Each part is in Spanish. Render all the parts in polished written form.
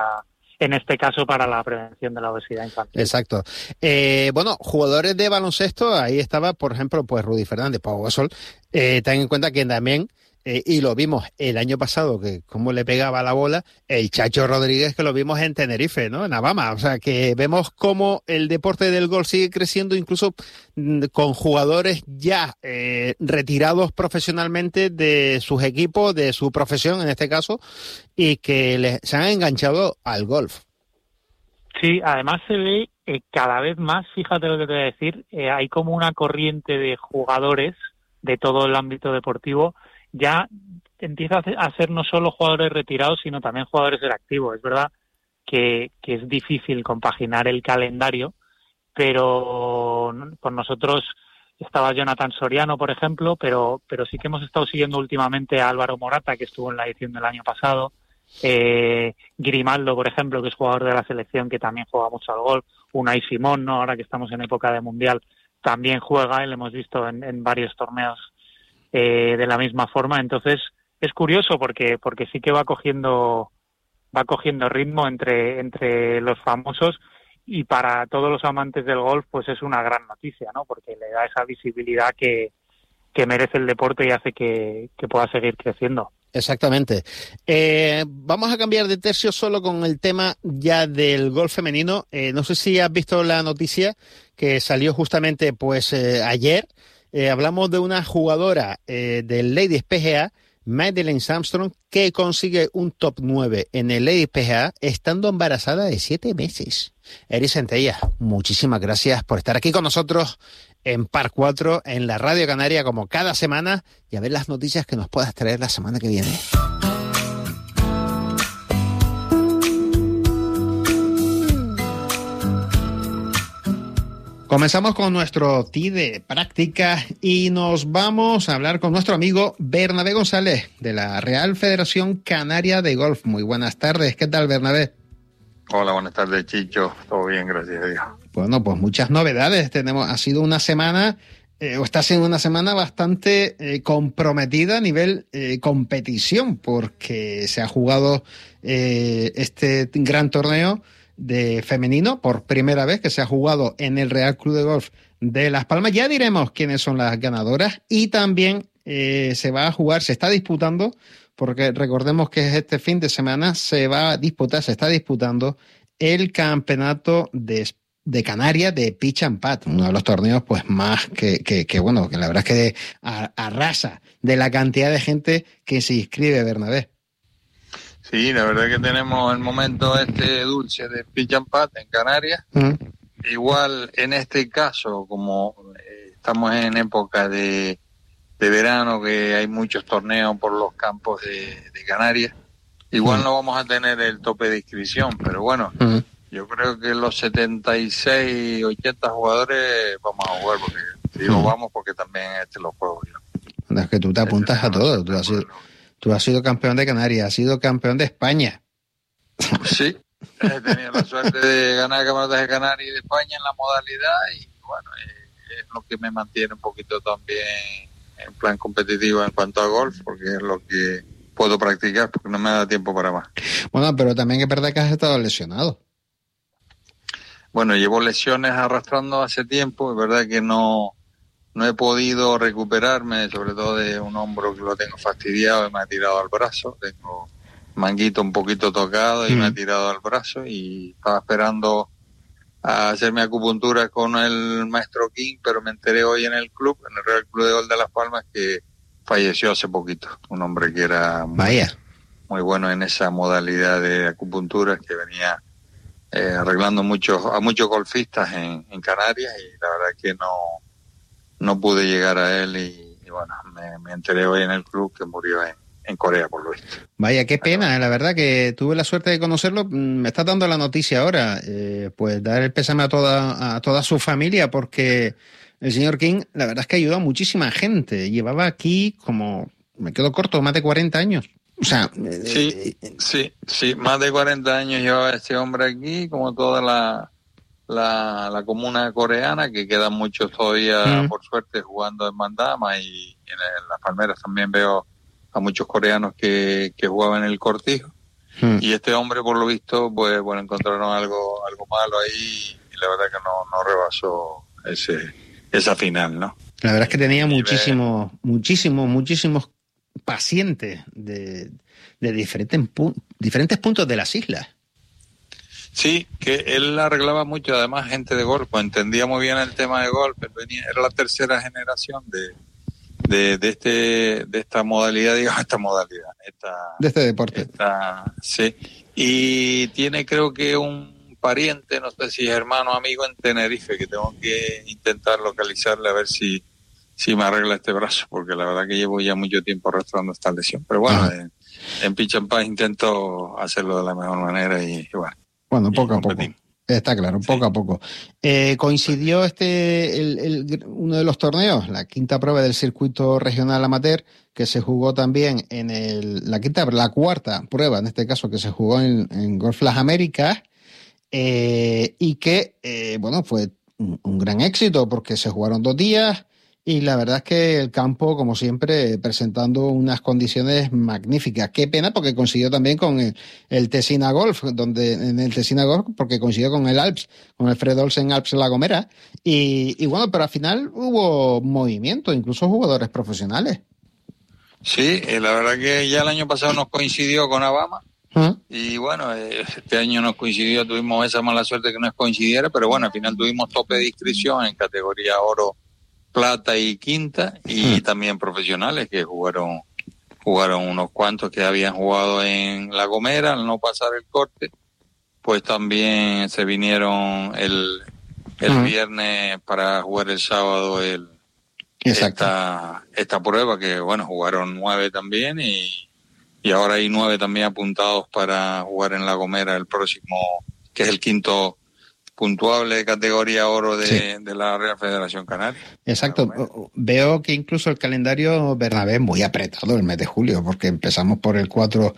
en este caso para la prevención de la obesidad infantil. Exacto. Bueno, jugadores de baloncesto, ahí estaba, por ejemplo, pues Rudy Fernández, Pau Gasol. Ten en cuenta que también, y lo vimos el año pasado, que cómo le pegaba la bola, el Chacho Rodríguez, que lo vimos en Tenerife, ¿no? En Alabama. O sea, que vemos cómo el deporte del golf sigue creciendo, incluso con jugadores ya retirados profesionalmente de sus equipos, de su profesión en este caso, y que se han enganchado al golf. Sí, además se ve cada vez más, fíjate lo que te voy a decir, hay como una corriente de jugadores de todo el ámbito deportivo, ya empieza a ser no solo jugadores retirados, sino también jugadores en activo. Es verdad que es difícil compaginar el calendario, pero con nosotros estaba Jonathan Soriano, por ejemplo, pero sí que hemos estado siguiendo últimamente a Álvaro Morata, que estuvo en la edición del año pasado, Grimaldo, por ejemplo, que es jugador de la selección, que también juega mucho al golf, Unai Simón, ¿no? Ahora que estamos en época de mundial, también juega, y lo hemos visto en varios torneos de la misma forma. Entonces es curioso porque sí que va cogiendo ritmo entre los famosos, y para todos los amantes del golf pues es una gran noticia, ¿no? Porque le da esa visibilidad que merece el deporte y hace que pueda seguir creciendo. Exactamente. Vamos a cambiar de tercio solo con el tema ya del golf femenino. No sé si has visto la noticia que salió justamente pues ayer. Hablamos de una jugadora del Ladies PGA, Madeline Armstrong, que consigue un top 9 en el Ladies PGA estando embarazada de 7 meses. Eri Centella, muchísimas gracias por estar aquí con nosotros en Par 4, en la Radio Canaria, como cada semana, y a ver las noticias que nos puedas traer la semana que viene. Comenzamos con nuestro tee de práctica y nos vamos a hablar con nuestro amigo Bernabé González, de la Real Federación Canaria de Golf. Muy buenas tardes. ¿Qué tal, Bernabé? Hola, buenas tardes, Chicho. Todo bien, gracias a Dios. Bueno, pues muchas novedades tenemos. Ha sido una semana, o está siendo una semana bastante comprometida a nivel competición, porque se ha jugado este gran torneo de femenino por primera vez, que se ha jugado en el Real Club de Golf de Las Palmas. Ya diremos quiénes son las ganadoras, y también se va a jugar, se está disputando, porque recordemos que este fin de semana se está disputando el campeonato de Canarias de Pitch and Putt, uno de los torneos pues más que bueno, que la verdad es que arrasa de la cantidad de gente que se inscribe, Bernabé. Sí, la verdad que tenemos el momento dulce de Pitch and Putt en Canarias. Igual en este caso, como estamos en época de verano, que hay muchos torneos por los campos de Canarias, igual no vamos a tener el tope de inscripción, pero bueno, yo creo que los 76, 80 jugadores vamos a jugar, porque digo vamos porque también los juego yo. Es que tú te apuntas a todo, tú has sido campeón de Canarias, has sido campeón de España. Sí, he tenido la suerte de ganar campeonatos de Canarias y de España en la modalidad, y bueno, es lo que me mantiene un poquito también en plan competitivo en cuanto a golf, porque es lo que puedo practicar, porque no me da tiempo para más. Bueno, pero también es verdad que has estado lesionado. Bueno, llevo lesiones arrastrando hace tiempo, es verdad que no he podido recuperarme, sobre todo de un hombro que lo tengo fastidiado y me ha tirado al brazo, tengo manguito un poquito tocado y me ha tirado al brazo, y estaba esperando a hacerme acupuntura con el maestro King, pero me enteré hoy en el club, en el Real Club de Golf de Las Palmas, que falleció hace poquito, un hombre que era muy bueno en esa modalidad de acupuntura, que venía arreglando a muchos golfistas en Canarias, y la verdad que no pude llegar a él, y bueno, me enteré hoy en el club que murió en Corea, por lo visto. Vaya, qué pena, la verdad que tuve la suerte de conocerlo. Me está dando la noticia ahora, pues dar el pésame a toda su familia, porque el señor King, la verdad es que ayudó a muchísima gente. Llevaba aquí me quedo corto, más de 40 años. O sea, sí, más de 40 años llevaba este hombre aquí, como toda la comuna coreana, que quedan muchos todavía, por suerte, jugando en Mandama, y en Las Palmeras también veo a muchos coreanos que jugaban en el Cortijo. Y este hombre, por lo visto, pues bueno, encontraron algo malo ahí y la verdad que no rebasó esa final, ¿no? La verdad es que tenía muchísimos pacientes de diferentes puntos de las islas. Sí, que él arreglaba mucho, además gente de golf, pues entendía muy bien el tema de golf, era la tercera generación de esta modalidad, digamos, de este deporte. Sí, y tiene creo que un pariente, no sé si es hermano o amigo en Tenerife, que tengo que intentar localizarle a ver si me arregla este brazo, porque la verdad que llevo ya mucho tiempo arrastrando esta lesión. Pero bueno, en Pitch and Putt intento hacerlo de la mejor manera y bueno. Bueno, poco a poco. Está claro, poco a poco. Coincidió uno de los torneos, la quinta prueba del circuito regional amateur, que se jugó también la cuarta prueba, en este caso, que se jugó en Golf Las Américas, y que, bueno, fue un gran éxito porque se jugaron 2 días. Y la verdad es que el campo, como siempre, presentando unas condiciones magníficas. Qué pena porque coincidió también con el Tesina Golf, porque coincidió con el Alps, con el Fred Olsen Alps La Gomera. Y bueno, pero al final hubo movimiento, incluso jugadores profesionales. Sí, la verdad que ya el año pasado nos coincidió con Alabama. Y bueno, este año nos coincidió, tuvimos esa mala suerte que nos coincidiera, pero bueno, al final tuvimos tope de inscripción en categoría oro, plata y quinta, y también profesionales que jugaron unos cuantos que habían jugado en La Gomera al no pasar el corte, pues también se vinieron el viernes para jugar el sábado esta prueba, que bueno, jugaron 9 también y ahora hay 9 también apuntados para jugar en La Gomera el próximo, que es el quinto puntuable de categoría oro de la Real Federación Canaria. Exacto. Veo que incluso el calendario Bernabé es muy apretado el mes de julio, porque empezamos por el 4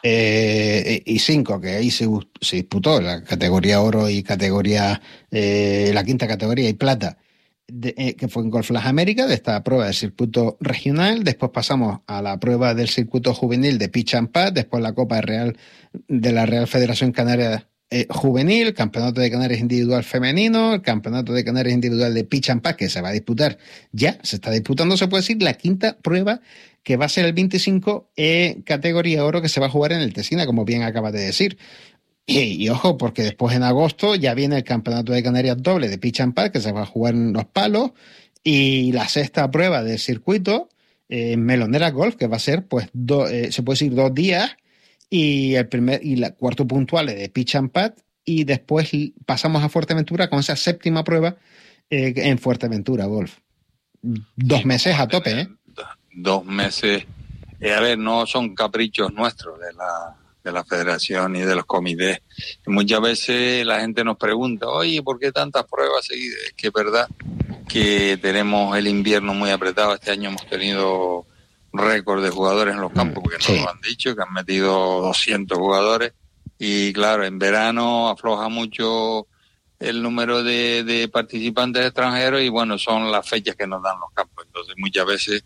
y 5, que ahí se disputó la categoría oro y categoría, la quinta categoría y plata, que fue en Golf Las Américas, de esta prueba del circuito regional. Después pasamos a la prueba del circuito juvenil de Pitch and Putt, después la Copa de la Real Federación Canaria juvenil, Campeonato de Canarias individual femenino, el Campeonato de Canarias individual de Pitch and Putt, que se va a disputar, se está disputando, se puede decir, la quinta prueba, que va a ser el 25 categoría oro, que se va a jugar en el Tesina, como bien acabas de decir. Y ojo, porque después en agosto ya viene el Campeonato de Canarias doble de Pitch and Putt, que se va a jugar en Los Palos, y la sexta prueba del circuito, Melonera Golf, que va a ser, pues, se puede decir 2 días, y la cuarto puntual de Pitch and Putt, y después pasamos a Fuerteventura con esa séptima prueba en Fuerteventura Golf. 2 meses a tope, ¿eh? 2 meses. A ver, no son caprichos nuestros de la federación y de los comités. Muchas veces la gente nos pregunta, oye, ¿por qué tantas pruebas seguidas? Es que es verdad que tenemos el invierno muy apretado. Este año hemos tenido récord de jugadores en los campos, porque nos lo han dicho, que han metido 200 jugadores, y claro, en verano afloja mucho el número de participantes extranjeros, y bueno, son las fechas que nos dan los campos. Entonces muchas veces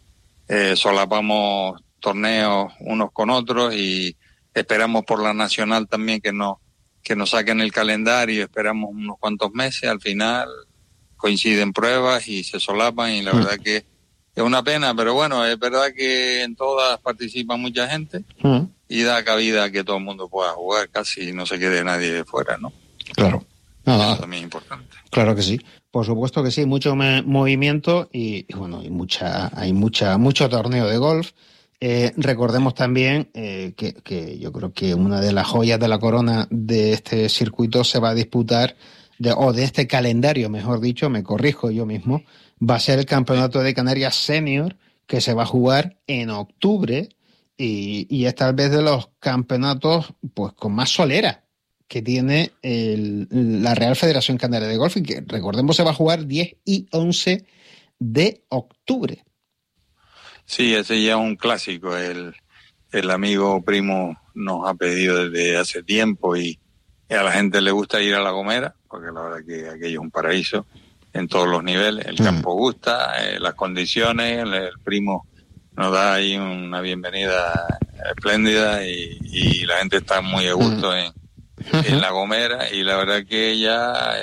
solapamos torneos unos con otros y esperamos por la nacional también que nos saquen el calendario, esperamos unos cuantos meses, al final coinciden pruebas y se solapan, y la verdad que es una pena, pero bueno, es verdad que en todas participa mucha gente y da cabida a que todo el mundo pueda jugar, casi no se quede nadie de fuera, ¿no? Claro. Eso también es importante. Claro que sí. Por supuesto que sí, mucho movimiento y bueno, hay mucho torneo de golf. Recordemos también que yo creo que una de las joyas de la corona de este circuito se va a disputar, de este calendario, mejor dicho, me corrijo yo mismo, va a ser el Campeonato de Canarias Senior, que se va a jugar en octubre, y es tal vez de los campeonatos pues con más solera que tiene la Real Federación Canaria de Golf, y que, recordemos, se va a jugar 10 y 11 de octubre. Sí, ese ya es un clásico. El amigo primo nos ha pedido desde hace tiempo, y a la gente le gusta ir a La Gomera, porque la verdad que aquello es un paraíso en todos los niveles. El campo gusta, las condiciones, el primo nos da ahí una bienvenida espléndida y la gente está muy a gusto en La Gomera, y la verdad que ya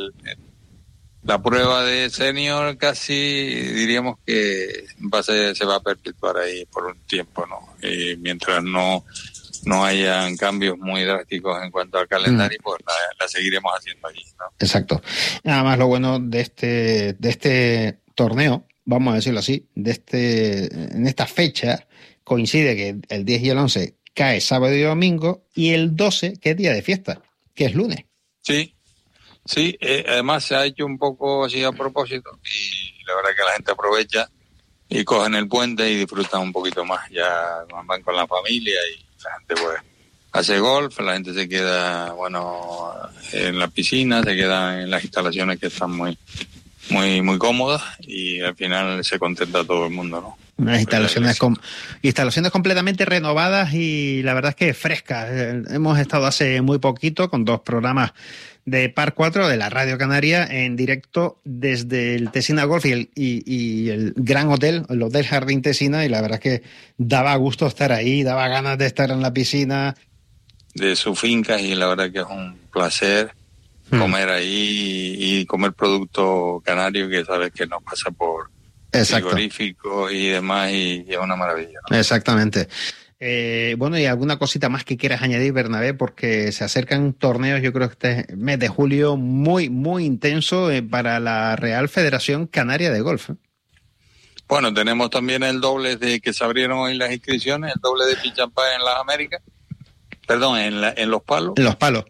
la prueba de senior casi diríamos que se va a perpetuar ahí por un tiempo, ¿no? Y mientras no hayan cambios muy drásticos en cuanto al calendario, pues la seguiremos haciendo allí, ¿no? Exacto. Nada más lo bueno de este torneo, vamos a decirlo así, en esta fecha coincide que el 10 y el 11 cae sábado y domingo, y el 12, que es día de fiesta, que es lunes. Sí, además se ha hecho un poco así a propósito, y la verdad que la gente aprovecha y cogen el puente y disfrutan un poquito más, ya van con la familia y la gente pues hace golf, la gente se queda en la piscina, se queda en las instalaciones que están muy cómodas, y al final se contenta todo el mundo, ¿no? Unas instalaciones completamente renovadas y la verdad es que frescas. Hemos estado hace muy poquito con 2 programas de Par 4 de la Radio Canaria en directo desde el Tesina Golf y el gran hotel, el Hotel Jardín Tesina, y la verdad es que daba gusto estar ahí, daba ganas de estar en la piscina. De sus fincas, y la verdad que es un placer comer ahí y comer producto canario, que sabes que no pasa por frigorífico y demás, y es una maravilla, ¿no? Exactamente. Bueno, y alguna cosita más que quieras añadir, Bernabé, porque se acercan torneos, yo creo que este mes de julio muy, muy intenso para la Real Federación Canaria de Golf. Bueno, tenemos también el doble que se abrieron hoy las inscripciones, el doble de Pitch and Putt en las Américas, perdón, en Los Palos. En Los Palos.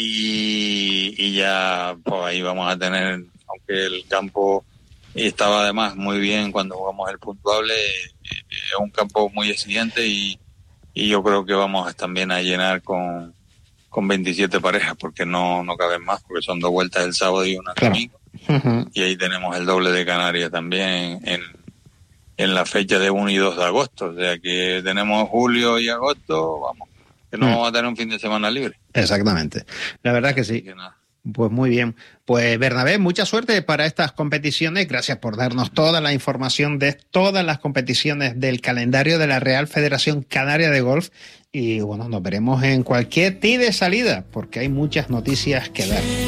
Y ya pues ahí vamos a tener, aunque el campo estaba además muy bien cuando jugamos el puntuable, es un campo muy exigente, y yo creo que vamos también a llenar con 27 parejas, porque no caben más, porque son 2 vueltas el sábado y una el domingo. Y ahí tenemos el doble de Canarias también en la fecha de 1 y 2 de agosto, o sea que tenemos julio y agosto, vamos, que no vamos a tener un fin de semana libre. Exactamente, la verdad que sí. Que nada. Pues muy bien. Pues Bernabé, mucha suerte para estas competiciones. Gracias por darnos toda la información de todas las competiciones del calendario de la Real Federación Canaria de Golf. Y bueno, nos veremos en cualquier tee de salida, porque hay muchas noticias que dar.